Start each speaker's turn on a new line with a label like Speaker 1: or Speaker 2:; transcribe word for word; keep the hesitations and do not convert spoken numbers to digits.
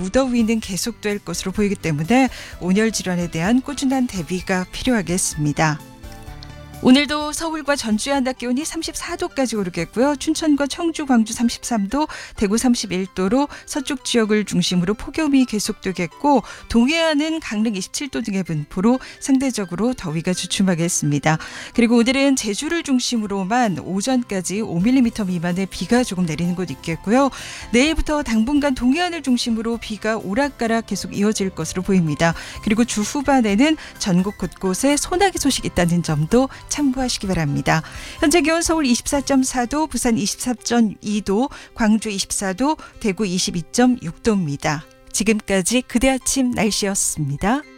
Speaker 1: 무더위는 계속될 것으로 보이기 때문에 온열 질환에 대한 꾸준한 대비가 필요하겠습니다. 오늘도 서울과 전주의 한낮 기온이 삼십사 도까지 오르겠고요. 춘천과 청주, 광주 삼십삼 도, 대구 삼십일 도로 서쪽 지역을 중심으로 폭염이 계속되겠고 동해안은 강릉 이십칠 도 등의 분포로 상대적으로 더위가 주춤하겠습니다. 그리고 오늘은 제주를 중심으로만 오전까지 오 밀리미터 미만의 비가 조금 내리는 곳 있겠고요. 내일부터 당분간 동해안을 중심으로 비가 오락가락 계속 이어질 것으로 보입니다. 그리고 주 후반에는 전국 곳곳에 소나기 소식이 있다는 점도 참고하시기 바랍니다. 현재 기온 서울 이십사 점 사 도, 부산 이십사 점 이 도, 광주 이십사 도, 대구 이십이 점 육 도입니다. 지금까지 그대 아침 날씨였습니다.